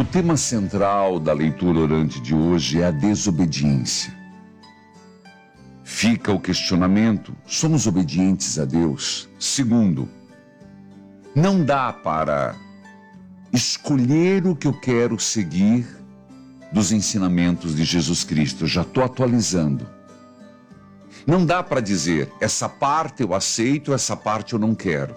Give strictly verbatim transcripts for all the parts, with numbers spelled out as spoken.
O tema central da leitura orante de hoje é a desobediência. Fica o questionamento: somos obedientes a Deus? Segundo, não dá para escolher o que eu quero seguir dos ensinamentos de Jesus Cristo. Eu já estou atualizando. Não dá para dizer, essa parte eu aceito, essa parte eu não quero.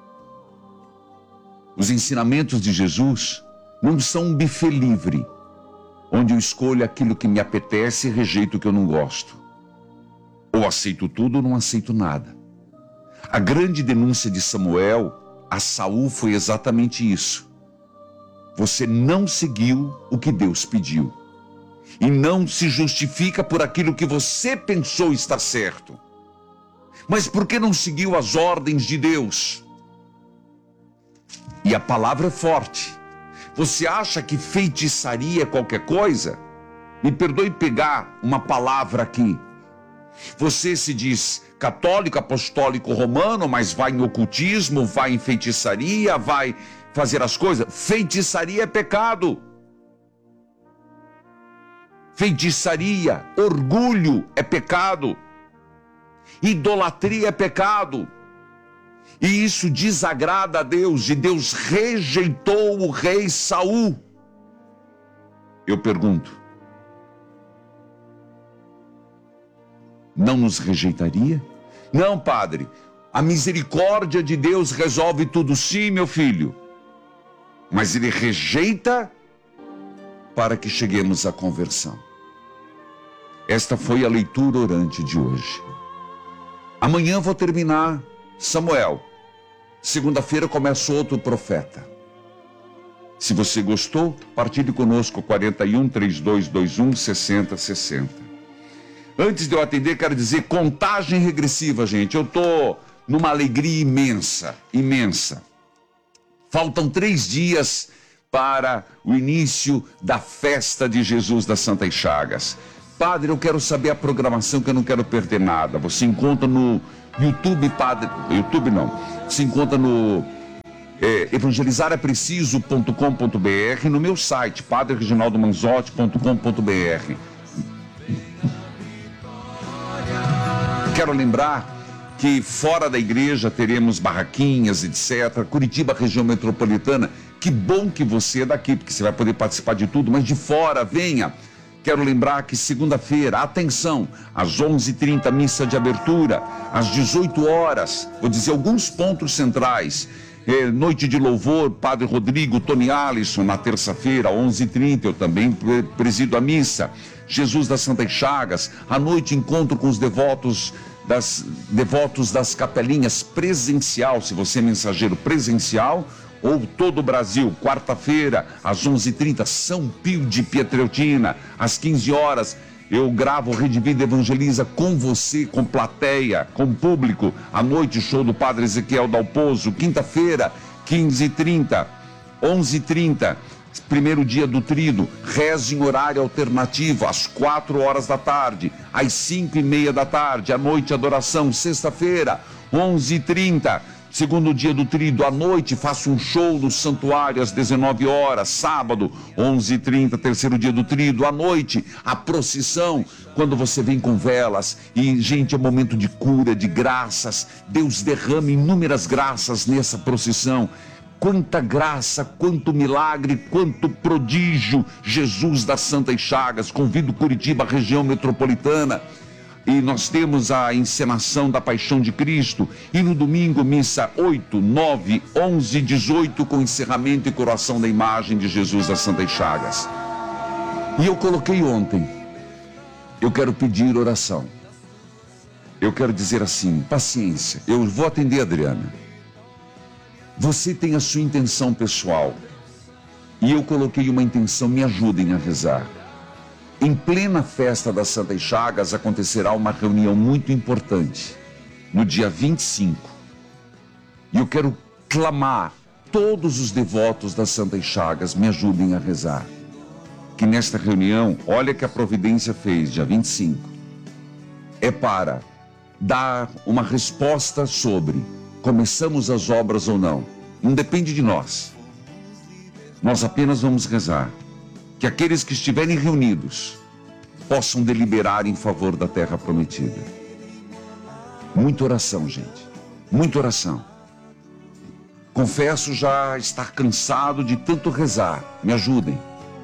Os ensinamentos de Jesus não são um buffet livre, onde eu escolho aquilo que me apetece e rejeito o que eu não gosto. Ou aceito tudo ou não aceito nada. A grande denúncia de Samuel a Saul foi exatamente isso. Você não seguiu o que Deus pediu. E não se justifica por aquilo que você pensou estar certo. Mas por que não seguiu as ordens de Deus? E a palavra é forte. Você acha que feitiçaria é qualquer coisa? Me perdoe pegar uma palavra aqui. Você se diz católico, apostólico, romano, mas vai em ocultismo, vai em feitiçaria, vai fazer as coisas. Feitiçaria é pecado. Feitiçaria, orgulho é pecado. Idolatria é pecado. E isso desagrada a Deus, e Deus rejeitou o rei Saul. Eu pergunto, não nos rejeitaria? Não, padre, a misericórdia de Deus resolve tudo, sim, meu filho. Mas ele rejeita para que cheguemos à conversão. Esta foi a leitura orante de hoje. Amanhã vou terminar Samuel. Segunda-feira começa outro profeta. Se você gostou, partilhe conosco quarenta e um, trinta e dois, vinte e um, sessenta, sessenta. Antes de eu atender, quero dizer, contagem regressiva, gente. Eu estou numa alegria imensa, imensa. Faltam três dias para o início da festa de Jesus das Santas Chagas. Padre, eu quero saber a programação, que eu não quero perder nada. Você encontra no YouTube, Padre... YouTube não. Se encontra no é, evangelizar é preciso ponto com ponto br, no meu site, padre reginaldo manzotti ponto com ponto br. Quero lembrar que fora da igreja teremos barraquinhas, etcétera. Curitiba, região metropolitana. Que bom que você é daqui, porque você vai poder participar de tudo, mas de fora, venha. Quero lembrar que segunda-feira, atenção, às onze e trinta, missa de abertura, às dezoito horas, vou dizer alguns pontos centrais, é, noite de louvor, Padre Rodrigo, Tony Alisson, na terça-feira, onze e trinta, eu também presido a missa, Jesus das Santas Chagas, à noite encontro com os devotos das, devotos das capelinhas presencial, se você é mensageiro presencial, ou todo o Brasil, quarta-feira, às onze e trinta, São Pio de Pietreutina, às quinze horas, eu gravo Rede Vida Evangeliza com você, com plateia, com público, à noite, show do Padre Ezequiel Dalpozo, quinta-feira, quinze e trinta, onze e trinta, primeiro dia do Tríduo, reza em horário alternativo, às quatro horas da tarde, às cinco e meia da tarde, à noite, adoração, sexta-feira, onze e trinta, segundo dia do Tríduo, à noite, faço um show no santuário às dezenove horas, sábado, onze e trinta, terceiro dia do Tríduo, à noite, a procissão, quando você vem com velas, e gente, é um momento de cura, de graças, Deus derrama inúmeras graças nessa procissão. Quanta graça, quanto milagre, quanto prodígio, Jesus das Santas Chagas. Convido Curitiba, região metropolitana. E nós temos a encenação da Paixão de Cristo. E no domingo, missa oito, nove, onze e dezoito, com encerramento e coroação da imagem de Jesus das Santas Chagas. E eu coloquei ontem, eu quero pedir oração. Eu quero dizer assim, paciência, eu vou atender a Adriana. Você tem a sua intenção pessoal. E eu coloquei uma intenção, me ajudem a rezar. Em plena festa das Santas Chagas acontecerá uma reunião muito importante, no dia vinte e cinco. E eu quero clamar, todos os devotos das Santas Chagas me ajudem a rezar. Que nesta reunião, olha que a providência fez, dia vinte e cinco, é para dar uma resposta sobre começamos as obras ou não. Não depende de nós. Nós apenas vamos rezar que aqueles que estiverem reunidos possam deliberar em favor da terra prometida. Muita oração, gente. Muita oração. Confesso já estar cansado de tanto rezar. Me ajudem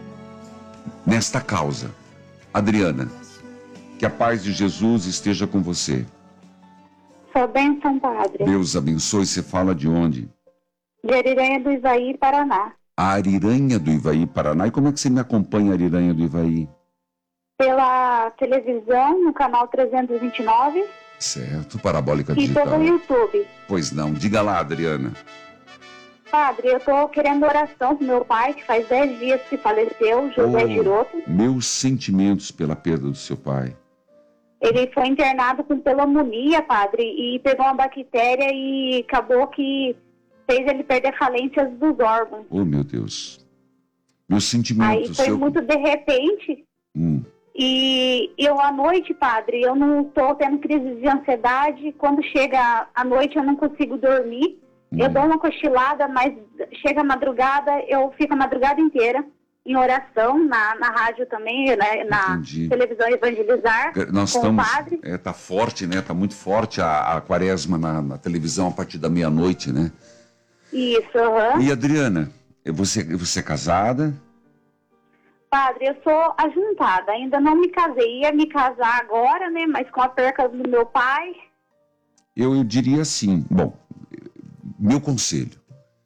nesta causa. Adriana, que a paz de Jesus esteja com você. Sua bênção, Padre. Deus abençoe. Você fala de onde? De Ariranha do Ivaí, Paraná. A Ariranha do Ivaí, Paraná. E como é que você me acompanha, Ariranha do Ivaí? Pela televisão, no canal trezentos e vinte e nove. Certo, Parabólica E Digital. pelo YouTube. Pois não, diga lá, Adriana. Padre, eu tô querendo oração do meu pai, que faz dez dias que faleceu, José Oh, Giroto. Meus sentimentos pela perda do seu pai. Ele foi internado com pneumonia, Padre, e pegou uma bactéria e acabou que fez ele perder falências dos órgãos. Oh, meu Deus. Meus Aí sentimentos. foi seu... muito de repente. Hum. E eu, à noite, Padre, eu não estou tendo crise de ansiedade. Quando chega à noite, eu não consigo dormir. Hum. Eu dou uma cochilada, mas chega a madrugada, eu fico a madrugada inteira em oração, na, na rádio também, né, na Entendi. televisão Evangelizar, Nós com estamos, o Padre. é, tá forte, né? Tá muito forte a, a quaresma na, na televisão a partir da meia-noite, né? Isso, aham. E Adriana, você, você é casada? Padre, eu sou ajuntada, ainda não me casei. Ia me casar agora, né, mas com a perca do meu pai. Eu, eu diria assim, bom, meu conselho,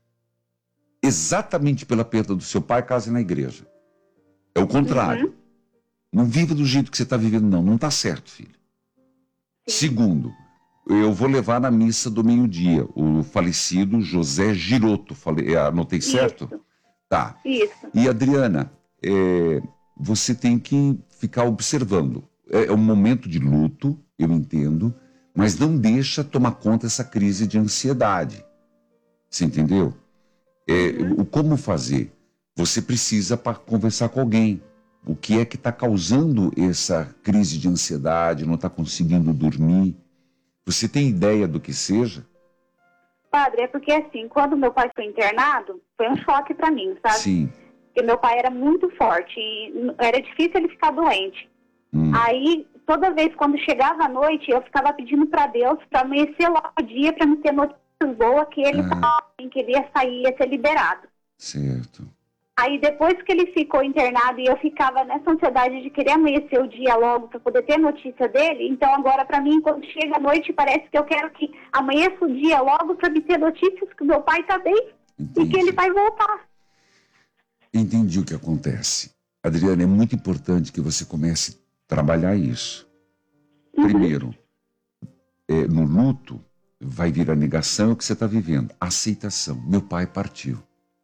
exatamente pela perda do seu pai, case na igreja. É o contrário. Uhum. Não viva do jeito que você está vivendo, não. Não está certo, filho. Sim. Segundo, eu vou levar na missa do meio-dia o falecido José Giroto. Falei, anotei certo? Isso. Tá. Isso. E Adriana, é, você tem que ficar observando. É, é um momento de luto, eu entendo, mas não deixa tomar conta essa crise de ansiedade. Você entendeu? É, Uhum. o como fazer? Você precisa para conversar com alguém. O que é que está causando essa crise de ansiedade? Não está conseguindo dormir? Você tem ideia do que seja? Padre, é porque assim, quando meu pai foi internado, foi um choque pra mim, sabe? Sim. Porque meu pai era muito forte e era difícil ele ficar doente. Hum. Aí, toda vez quando chegava a noite, eu ficava pedindo pra Deus pra amanhecer logo o dia, pra me ter notícias boas que ele, Ah. tava bem, que ele ia sair, ia ser liberado. Certo. Aí depois que ele ficou internado e eu ficava nessa ansiedade de querer amanhecer o dia logo para poder ter notícia dele, então agora para mim, quando chega a noite, parece que eu quero que amanheça o dia logo para me ter notícias que o meu pai tá bem Entendi. e que ele vai voltar. Entendi o que acontece. Adriana, é muito importante que você comece a trabalhar isso. Uhum. Primeiro, é, no luto, vai vir a negação, é o que você está vivendo. A aceitação. Meu pai partiu.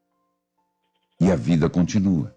E a vida continua.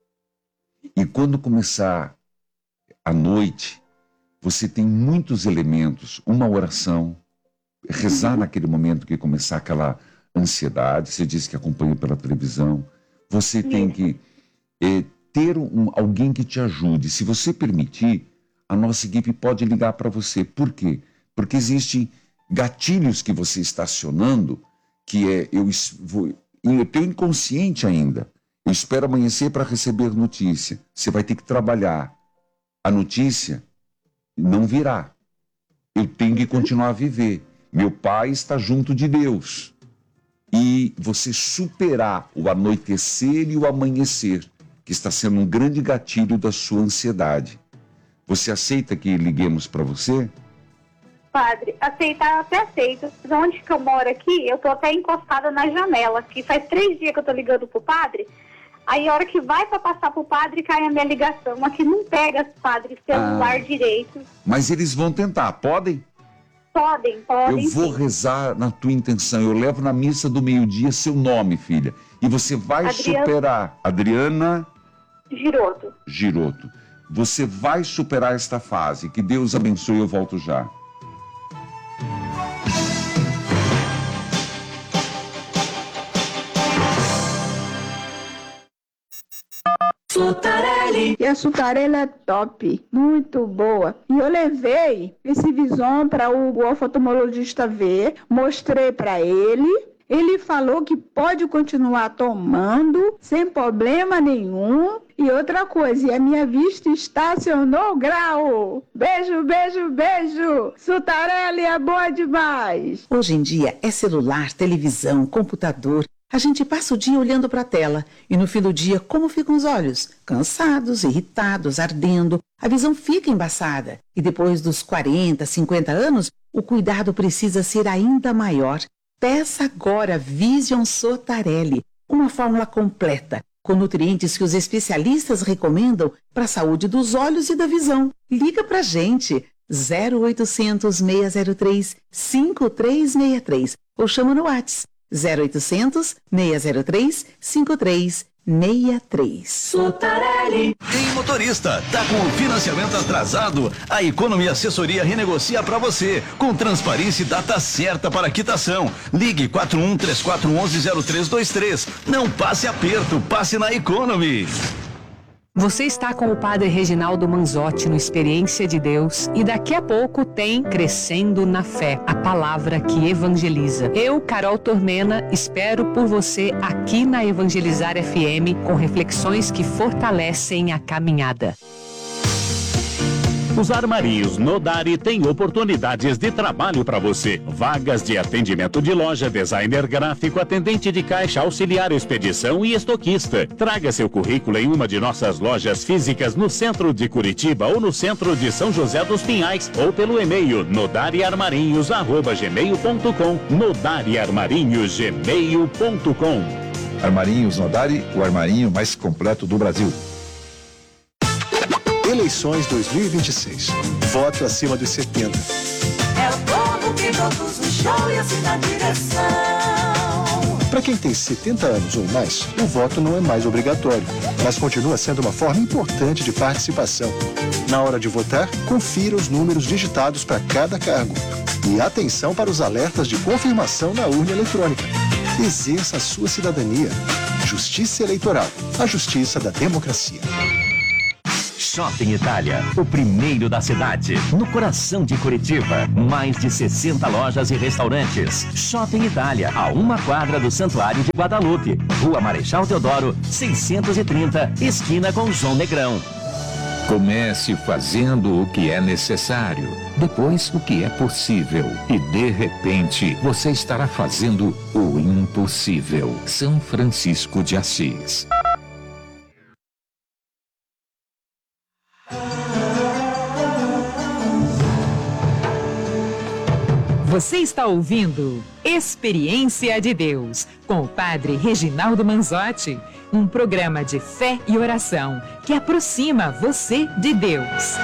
E quando começar a noite, você tem muitos elementos. Uma oração, rezar naquele momento que começar aquela ansiedade. Você disse que acompanha pela televisão. Você tem que é, ter um, alguém que te ajude. Se você permitir, a nossa equipe pode ligar para você. Por quê? Porque existem gatilhos que você está acionando, que é, eu vou... E o teu inconsciente ainda. Eu espero amanhecer para receber notícia. Você vai ter que trabalhar. A notícia não virá. Eu tenho que continuar a viver. Meu pai está junto de Deus. E você superar o anoitecer e o amanhecer, que está sendo um grande gatilho da sua ansiedade. Você aceita que liguemos para você? Padre, aceitar até aceito. Onde que eu moro aqui, eu tô até encostada na janela, que faz três dias que eu tô ligando pro padre. Aí a hora que vai para passar pro padre, cai a minha ligação. Aqui não pega, padre, celular Ah. direito. Mas eles vão tentar, podem? Podem, podem. Eu vou sim. rezar na tua intenção. Eu levo na missa do meio-dia seu nome, filha. E você vai Adriana- superar. Adriana Giroto. Giroto. Você vai superar esta fase. Que Deus abençoe. Eu volto já. Sutarelli. E a Sutarelli é top, muito boa. E eu levei esse Vison para o oftalmologista ver, mostrei para ele. Ele falou que pode continuar tomando sem problema nenhum. E outra coisa, e a minha vista estacionou grau. Beijo, beijo, beijo. Sutarelli é boa demais. Hoje em dia é celular, televisão, computador. A gente passa o dia olhando para a tela e no fim do dia, como ficam os olhos? Cansados, irritados, ardendo, a visão fica embaçada. E depois dos quarenta, cinquenta anos, o cuidado precisa ser ainda maior. Peça agora Vision Sotarelli, uma fórmula completa, com nutrientes que os especialistas recomendam para a saúde dos olhos e da visão. Liga para a gente, zero oitocentos, seis zero três, cinco três seis três ou chama no WhatsApp. zero oitocentos, seis zero três, cinco três seis três. Sotarelli. Ei, motorista, tá com o financiamento atrasado? A Economia Assessoria renegocia para você, com transparência e data certa para a quitação. Ligue quatro um três quatro um um zero três dois três. Não passe aperto, passe na Economy. Você está com o Padre Reginaldo Manzotti no Experiência de Deus e daqui a pouco tem Crescendo na Fé, a palavra que evangeliza. Eu, Carol Tormena, espero por você aqui na Evangelizar F M com reflexões que fortalecem a caminhada. Os armarinhos Nodari têm oportunidades de trabalho para você. Vagas de atendimento de loja, designer gráfico, atendente de caixa, auxiliar expedição e estoquista. Traga seu currículo em uma de nossas lojas físicas no centro de Curitiba ou no centro de São José dos Pinhais ou pelo e-mail nodariarmarinhos arroba gmail ponto com. nodariarmarinhos gmail ponto com. Armarinhos Nodari, o armarinho mais completo do Brasil. Eleições dois mil e vinte e seis. Voto acima dos setenta. É o povo que produz o show e assim na direção. Para quem tem setenta anos ou mais, o voto não é mais obrigatório, mas continua sendo uma forma importante de participação. Na hora de votar, confira os números digitados para cada cargo. E atenção para os alertas de confirmação na urna eletrônica. Exerça a sua cidadania. Justiça Eleitoral, a justiça da democracia. Shopping Itália, o primeiro da cidade, no coração de Curitiba. Mais de sessenta lojas e restaurantes. Shopping Itália, a uma quadra do Santuário de Guadalupe. Rua Marechal Deodoro, seiscentos e trinta, esquina com João Negrão. Comece fazendo o que é necessário, depois o que é possível e, de repente, você estará fazendo o impossível. São Francisco de Assis. Você está ouvindo Experiência de Deus, com o Padre Reginaldo Manzotti, um programa de fé e oração que aproxima você de Deus.